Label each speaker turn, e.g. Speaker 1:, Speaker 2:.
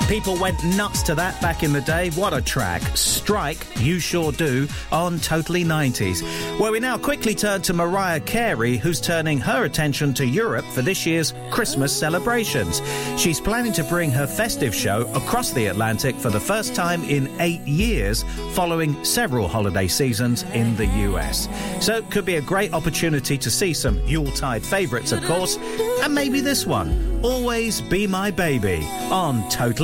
Speaker 1: People went nuts to that back in the day. What a track. Strike, You Sure Do, on Totally 90s. Where we now quickly turn to Mariah Carey, who's turning her attention to Europe for this year's Christmas celebrations. She's planning to bring her festive show across the Atlantic for the first time in 8 years, following several holiday seasons in the US. So it could be a great opportunity to see some Yuletide favourites, of course, and maybe this one, Always Be My Baby, on Totally